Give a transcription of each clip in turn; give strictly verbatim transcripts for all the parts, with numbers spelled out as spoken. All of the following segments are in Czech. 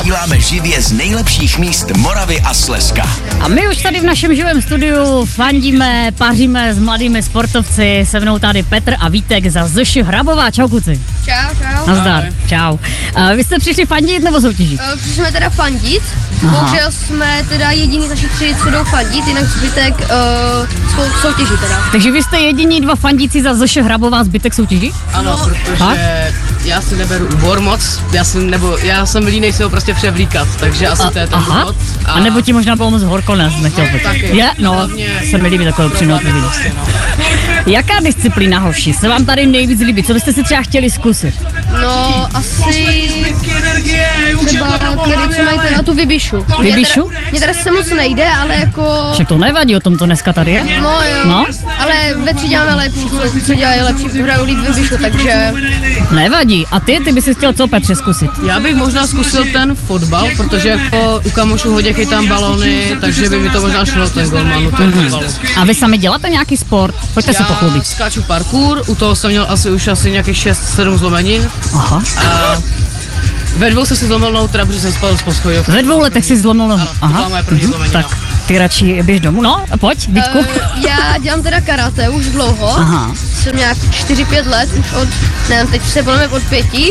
vysíláme živě z nejlepších míst Moravy a Slezska. A my už tady v našem živém studiu fandíme, paříme s mladými sportovci. Se mnou tady Petr a Vítek za Z Š Hrabová. Čau kluci. Čau, čau. Nazdar, čau. A vy jste přišli fandit nebo soutěžit? Uh, přišli jsme teda fandit. Aha. Bohužel jsme teda jediní z našich tři, co jdou fandit, jinak zbytek uh, soutěží teda. Takže vy jste jediní dva fandíci za Z Š Hrabová, zbytek soutěží? Ano, protože tak? já si neberu úbor moc, já jsem, nebo já jsem línej se ho prostě převlíkat, takže asi A, to je ten aha. důvod. A, a nebo ti možná bylo moc horko, ne? Nechtěl bych. Taky. Je? No, Hlavně se mi líbí takové upřímnou odpověď. Jaká disciplína, hoši, se vám tady nejvíc líbí? Co byste si třeba chtěli zkusit? No, asi třeba který, co mají teda tu vybišu. Vybišu? Mně teda se moc nejde, ale jako... Však to nevadí, o tom to dneska tady je. No jo, No? ale ve třídě máme lepší, co, co dělají lepší, hrajou líp vybišu, takže... Nevadí. A ty, ty bys si chtěl co, Petře, zkusit? Já bych možná zkusil ten fotbal, protože jako u kamošů hodně chytám balony, takže by mi to možná šlo ten golman u toho fotbalu. A vy sami děláte nějaký sport? Pojďte se Já pochlubit. skáču parkour, u toho jsem měl asi už asi nějakých šest sedm zlomenin. Aha. A ve dvou jsem si zlomil nohu, teda, protože jsem spadl z poschodí. Ve dvou letech si zlomil nohu. Ano, to byla moje první zlomenina. Tak ty radši běž domů. No, pojď, Vítku. Uh, já dělám teda karate už dlouho. Aha. Jsem nějak čtyři pět let, už od, nevím, teď se budeme od pěti.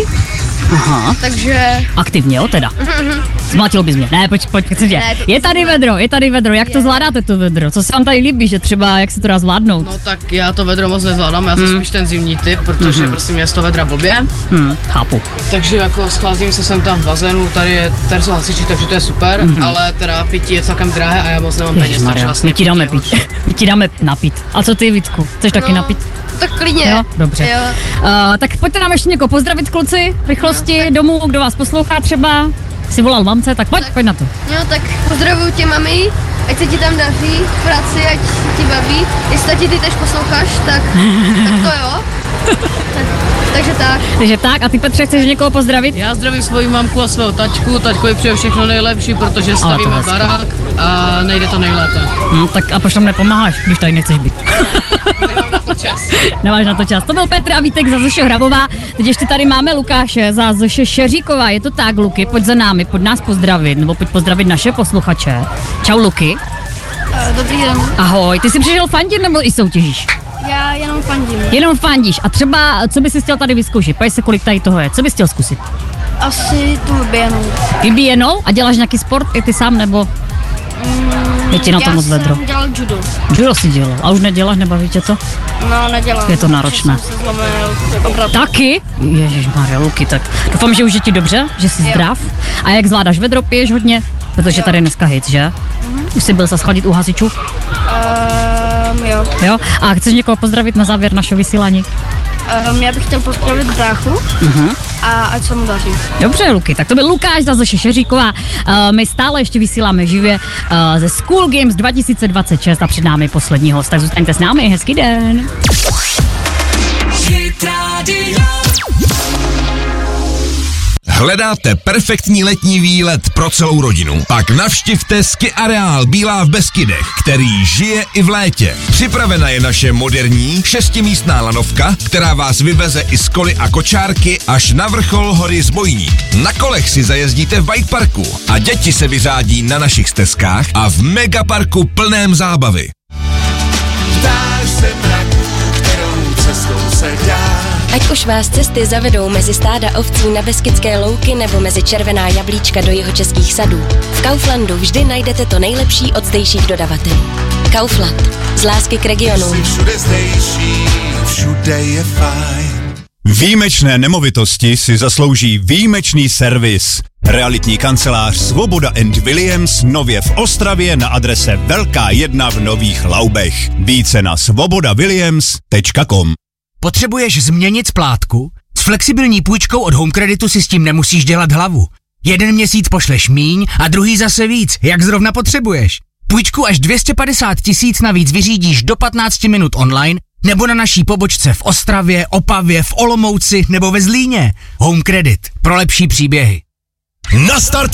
Aha. Takže... Aktivně, jo, teda. Zmlátil bys mě. Ne, pojď, pojď, chci tě. Ne, to- Je tady vedro, je tady vedro. Jak to zvládáte, to vedro? Co se vám tady líbí, že třeba, jak se to dá zvládnout? No tak já to vedro moc nezvládám, já jsem spíš ten zimní typ, protože Mhm. prostě mě z toho vedra blbě. Hm, chápu. Takže jako schlázím se sem tam v bazénu, tady, je, tady jsou hasiči, takže to je super, Mhm. ale teda pití je celkem drahé a já moc nemám peněz, takže Ježišmarja, vlastně my ti dáme pití pít. My ti dáme napít. A co ty, Vítku? Chceš taky No, napít? Tak klidně. Jo, dobře. Jo. Uh, tak pojďte nám ještě někoho pozdravit, kluci, v rychlosti, domů, kdo vás poslouchá třeba. Jsi volal mamce, tak pojď, pojď na to. Jo, tak pozdravuju tě, mami, ať se ti tam daří v práci, ať se ti baví. Jestli ti ty tež posloucháš, tak, tak to jo. Tak, takže tak. Takže tak, a ty, Petře, chceš někoho pozdravit? Já zdravím svoji mamku a svého tačku, tačkovi přeju všechno nejlepší, protože stavíme hezky. barák a nejde to nejlépe. Hm, tak a proč tam nepomáháš, když tady nechceš být? Nemám na to čas. Nemáš na to čas. To byl Petr a Vítek za Z Š Hrabová. Teď ještě tady máme Lukáše za Z Š Šeříková. Je to tak, Luky, pojď za námi, pojď nás pozdravit, nebo pojď pozdravit naše posluchače. Čau, Luky. Dobrý den. Ahoj, ty jsi přišel fandit nebo i soutěžíš? Já jenom fandím. Jenom fandíš. A třeba, co bys si chtěl tady vyzkoušet? Pojď se, kolik tady toho je. Co bys chtěl zkusit? Asi tu vyběhnu. Vybíjenou? A děláš nějaký sport i ty sám, nebo je ti na to moc vedro? dělal judo. Judo si dělal. A už neděláš, nebaví tě to? No, nedělám. Je to náročné. Jsem se zlomil obrat. Taky? Ježišmarja, Luky, tak doufám, že už je ti dobře, že jsi Jo. zdrav. A jak zvládáš vedro, piješ hodně? Protože tady je dneska hejt, že? Už jsi byl zaschladit u hasičů? Um, jo. Jo? A chceš někoho pozdravit na závěr našeho vysílání? Um, já bych chtěl pozdravit bráchu Uh-huh. a ať se mu daří. Dobře, Luky, tak to byl Lukáš za Z Š Šeříková. Uh, my stále ještě vysíláme živě uh, ze School Games dva tisíce dvacet šest a před námi poslední host, tak zůstaňte s námi, hezký den. Hledáte perfektní letní výlet pro celou rodinu? Pak navštivte Ski Areál Bílá v Beskydech, který žije i v létě. Připravena je naše moderní šestimístná lanovka, která vás vyveze i z koly a kočárky až na vrchol hory Zbojník. Na kolech si zajezdíte v bike parku a děti se vyřádí na našich stezkách a v megaparku plném zábavy. Ptáš se mraku, kterou cestou se dá. Ať už vás cesty zavedou mezi stáda ovcí na Beskydské louky nebo mezi červená jablíčka do jihočeských sadů. V Kauflandu vždy najdete to nejlepší od zdejších dodavatelů. Kaufland. Z lásky k regionu. Jsi všude zdejší, všude je fajn. Výjimečné nemovitosti si zaslouží výjimečný servis. Realitní kancelář Svoboda and Williams nově v Ostravě na adrese Velká jedna v Nových Laubech. Více na svoboda williams tečka com. Potřebuješ změnit splátku? S flexibilní půjčkou od Home Creditu si s tím nemusíš dělat hlavu. Jeden měsíc pošleš míň a druhý zase víc, jak zrovna potřebuješ. Půjčku až dvě stě padesát tisíc navíc vyřídíš do patnáct minut online nebo na naší pobočce v Ostravě, Opavě, v Olomouci nebo ve Zlíně. Home Credit. Pro lepší příběhy. Na startu